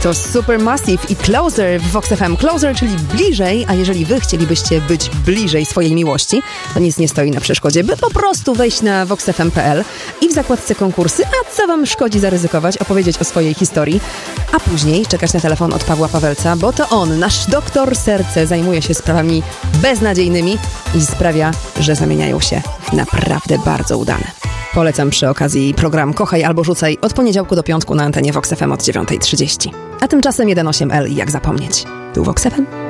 To Supermassive i Closer w Vox FM. Closer, czyli bliżej, a jeżeli wy chcielibyście być bliżej swojej miłości, to nic nie stoi na przeszkodzie, by po prostu wejść na voxfm.pl i w zakładce konkursy, a co wam szkodzi zaryzykować, opowiedzieć o swojej historii, a później czekać na telefon od Pawła Pawelca, bo to on, nasz doktor serce, zajmuje się sprawami beznadziejnymi i sprawia, że zamieniają się w naprawdę bardzo udane. Polecam przy okazji program Kochaj albo Rzucaj od poniedziałku do piątku na antenie Vox FM od 9:30. A tymczasem 1.8L i jak zapomnieć. Tu Vox FM.